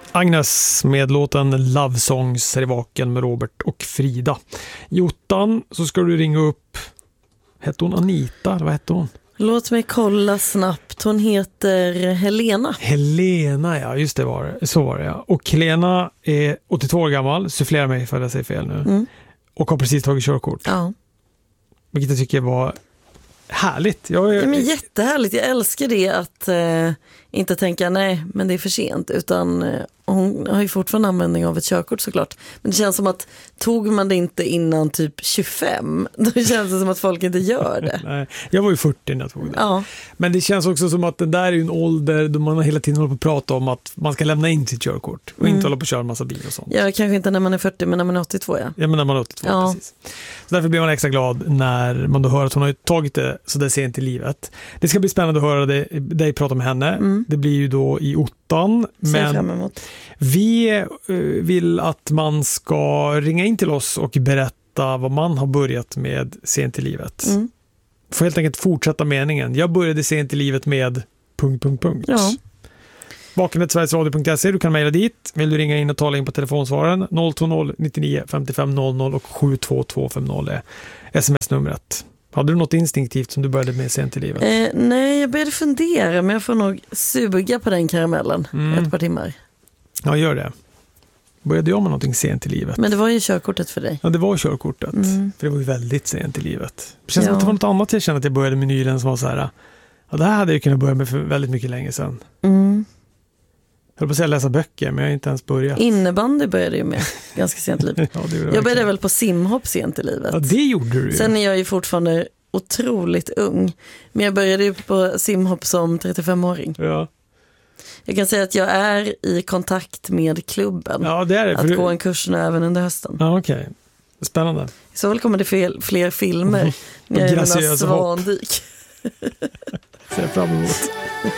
Agnes med låten Love Songs är i vaken med Robert och Frida. I 8 så ska du ringa upp, hette hon Anita eller vad hette hon? Låt mig kolla snabbt. Hon heter Helena. Helena, ja, just det var det. Så var det, ja. Och Helena är 82 år gammal, sufflerar mig för att jag säger fel nu. Och har precis tagit körkort. Ja. Vilket jag tycker var härligt. Men jättehärligt. Jag älskar det att inte tänka nej, men det är för sent. Utan hon har ju fortfarande användning av ett körkort såklart. Men det känns som att tog man det inte innan typ 25, då känns det som att folk inte gör det. Nej, jag var ju 40 när jag tog det. Ja. Men det känns också som att det där är ju en ålder då man hela tiden håller på att prata om att man ska lämna in sitt körkort och inte hålla på att köra en massa bil och sånt. Ja, kanske inte när man är 40, men när man är 82, ja. Ja, men när man är 82, ja. Precis. Så därför blir man extra glad när man då hör att hon har tagit det så där sent i livet. Det ska bli spännande att höra dig prata med henne. Det blir ju då i 8. Men vi vill att man ska ringa in till oss och berätta vad man har börjat med sent i livet. Får helt enkelt fortsätta meningen. Jag började sent i livet med ... Ja. Vakenhetsverigesradio.se, du kan mejla dit. Vill du ringa in och tala in på telefonsvaren 020 99 55 00 och 72250 är sms-numret. Hade du något instinktivt som du började med sent i livet? Nej, jag började fundera, men jag får nog suga på den karamellen ett par timmar. Ja, gör det. Började jag med någonting sent i livet? Men det var ju körkortet för dig. Ja, det var körkortet. För det var ju väldigt sent i livet. Det känns som att det var något annat jag kände att jag började med nyligen som var så här, ja, det här hade jag kunnat börja med för väldigt mycket länge sedan. Jag höll på att säga läsa böcker, men jag har inte ens börjat. Innebandy började ju med ganska sent i livet. Ja, jag började väl på simhopp sent i livet. Ja, det gjorde du ju. Sen är jag ju fortfarande otroligt ung. Men jag började ju på simhopp som 35-åring. Ja. Jag kan säga att jag är i kontakt med klubben. Ja, det är det. Att gå en kurs nu även under hösten. Ja, okej. Spännande. Så väl kommer det fler filmer. När jag är i Svandyk. Ser fram emot.